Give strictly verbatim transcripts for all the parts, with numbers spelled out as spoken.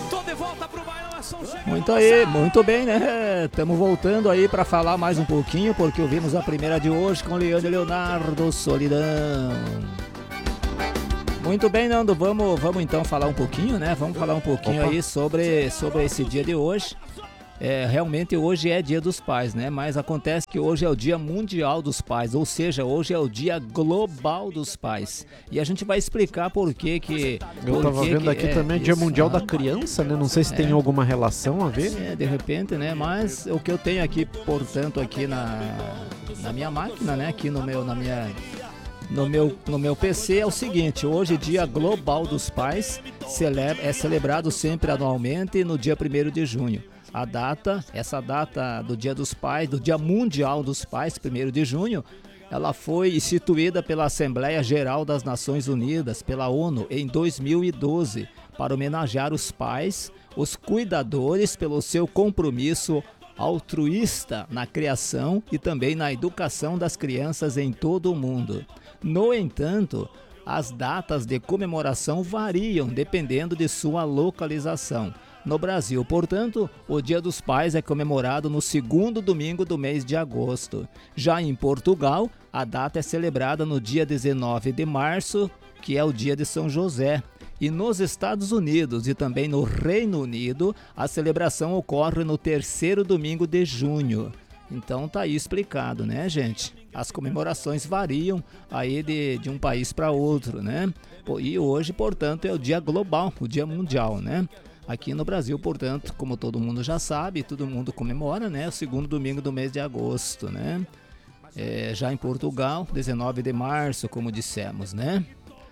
Muito aí, muito bem, né? Estamos voltando aí para falar mais um pouquinho, porque ouvimos a primeira de hoje com Leandro e Leonardo, Solidão. Muito bem, Nando, vamos, vamos então falar um pouquinho, né? Vamos falar um pouquinho Opa. aí sobre, sobre esse dia de hoje. É, realmente hoje é dia dos pais, né? Mas acontece que hoje é o dia mundial dos pais, ou seja, hoje é o dia global dos pais. E a gente vai explicar por que que... Eu por tava que vendo que aqui é também isso, dia mundial né? da criança, né? Não sei se É. tem alguma relação a ver. É, de repente, né? Mas o que eu tenho aqui, portanto, aqui na, na minha máquina, né? Aqui no meu, na minha... No meu, no meu P C é o seguinte: hoje, dia global dos pais, celebra, é celebrado sempre anualmente no dia primeiro de junho. A data, essa data do Dia dos Pais, do Dia Mundial dos Pais, primeiro de junho, ela foi instituída pela Assembleia Geral das Nações Unidas, pela ONU, em dois mil e doze, para homenagear os pais, os cuidadores, pelo seu compromisso altruísta na criação e também na educação das crianças em todo o mundo. No entanto, as datas de comemoração variam dependendo de sua localização. No Brasil, portanto, o Dia dos Pais é comemorado no segundo domingo do mês de agosto. Já em Portugal, a data é celebrada no dia dezenove de março, que é o dia de São José. E nos Estados Unidos e também no Reino Unido, a celebração ocorre no terceiro domingo de junho. Então tá aí explicado, né, gente? As comemorações variam aí de, de um país para outro, né? E hoje, portanto, é o dia global, o dia mundial, né? Aqui no Brasil, portanto, como todo mundo já sabe, todo mundo comemora, né? O segundo domingo do mês de agosto, né? É, já em Portugal, dezenove de março, como dissemos, né?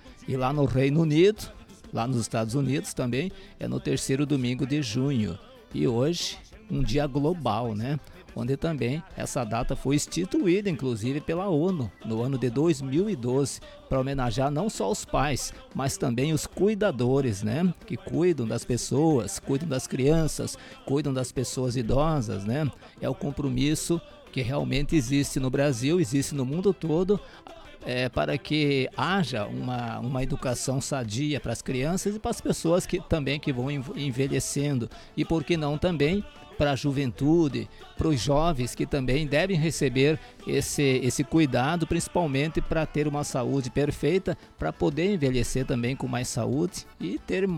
E lá no Reino Unido, lá nos Estados Unidos também, é no terceiro domingo de junho. E hoje, um dia global, né? Onde também essa data foi instituída, inclusive, pela ONU, no ano de dois mil e doze, para homenagear não só os pais, mas também os cuidadores, né? Que cuidam das pessoas, cuidam das crianças, cuidam das pessoas idosas, né? É o compromisso que realmente existe no Brasil, existe no mundo todo, é, para que haja uma, uma educação sadia para as crianças e para as pessoas que também que vão envelhecendo. E por que não também para a juventude, para os jovens que também devem receber esse, esse cuidado, principalmente para ter uma saúde perfeita, para poder envelhecer também com mais saúde e ter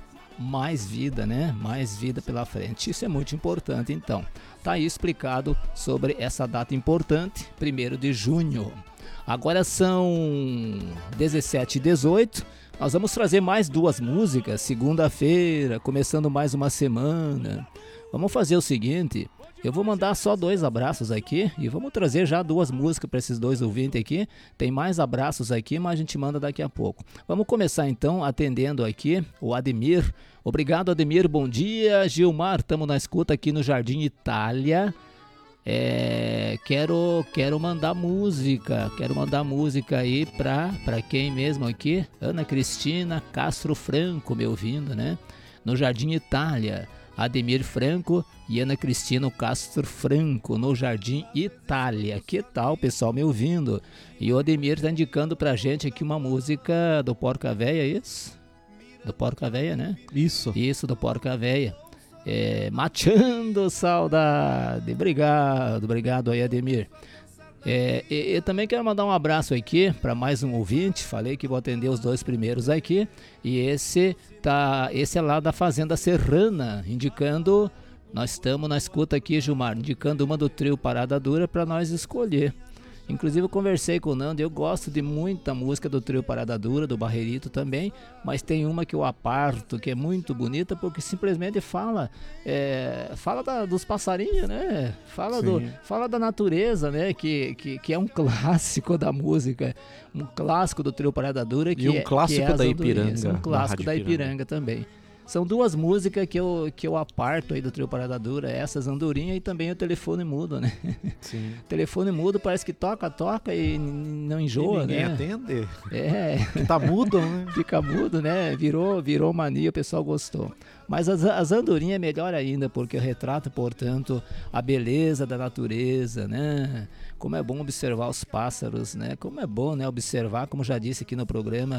mais vida, né? Mais vida pela frente. Isso é muito importante, então. Tá aí explicado sobre essa data importante, primeiro de junho. Agora são dezessete e dezoito. Nós vamos trazer mais duas músicas, segunda-feira, começando mais uma semana. Vamos fazer o seguinte, eu vou mandar só dois abraços aqui e vamos trazer já duas músicas para esses dois ouvintes aqui. Tem mais abraços aqui, mas a gente manda daqui a pouco. Vamos começar então atendendo aqui o Ademir. Obrigado, Ademir, bom dia. Gilmar, estamos na escuta aqui no Jardim Itália. É, quero, quero mandar música, quero mandar música aí para para quem mesmo aqui? Ana Cristina Castro Franco me ouvindo, né? No Jardim Itália. Ademir Franco e Ana Cristina Castro Franco, no Jardim Itália. Que tal, pessoal, me ouvindo? E o Ademir está indicando pra gente aqui uma música do Porca Véia, isso? Do Porca Véia, né? Isso. Isso, do Porca Véia. É, Mateando Saudade. Obrigado, obrigado aí, Ademir. É, e, e também quero mandar um abraço aqui para mais um ouvinte. Falei que vou atender os dois primeiros aqui. E esse tá, esse é lá da Fazenda Serrana, indicando, nós estamos na escuta aqui, Gilmar, indicando uma do trio Parada Dura para nós escolher. Inclusive eu conversei com o Nando, eu gosto de muita música do trio Parada Dura, do Barreirito também, mas tem uma que eu aparto, que é muito bonita, porque simplesmente fala, é, fala da, dos passarinhos, né? Fala, do, fala da natureza, né? Que, que, que é um clássico da música, um clássico do trio Parada Dura. Que e um é, clássico que é da Ipiranga. Um clássico da Ipiranga também. São duas músicas que eu, que eu aparto aí do trio Parada Dura, essas Andorinha e também o Telefone Mudo, né? Sim. Telefone mudo parece que toca, toca e não enjoa, e ninguém né? atende. É. Tá mudo, né? Fica mudo, né? Virou, virou mania, o pessoal gostou. Mas as, as andorinhas é melhor ainda, porque retrata, portanto, a beleza da natureza, né? Como é bom observar os pássaros, né? Como é bom, né, observar, como já disse aqui no programa,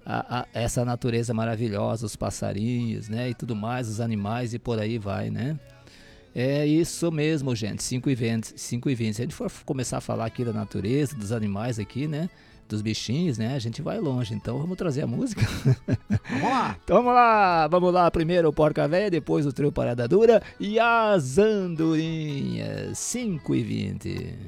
a, a, essa natureza maravilhosa, os passarinhos, né? E tudo mais, os animais e por aí vai, né? É isso mesmo, gente. cinco e vinte. cinco e vinte. Se a gente for começar a falar aqui da natureza, dos animais aqui, né? Dos bichinhos, né? A gente vai longe. Então vamos trazer a música. Vamos lá. Então vamos lá. Vamos lá. Primeiro o Porca Véia, depois o Trio Parada Dura e as Andorinhas. cinco e vinte.